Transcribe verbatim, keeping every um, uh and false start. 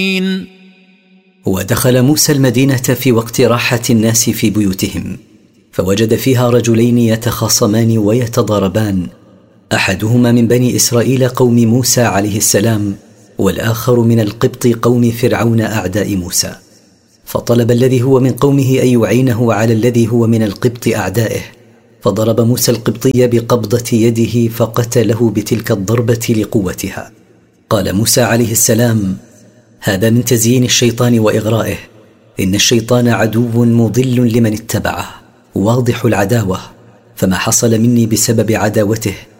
ودخل موسى المدينة في وقت راحة الناس في بيوتهم، فوجد فيها رجلين يتخاصمان ويتضاربان، أحدهما من بني إسرائيل قوم موسى عليه السلام، والآخر من القبط قوم فرعون أعداء موسى. فطلب الذي هو من قومه أن يعينه على الذي هو من القبط أعدائه، فضرب موسى القبطي بقبضة يده فقتله بتلك الضربة لقوتها. قال موسى عليه السلام: هذا من تزيين الشيطان وإغرائه، إن الشيطان عدو مضل لمن اتبعه واضح العداوة، فما حصل مني بسبب عداوته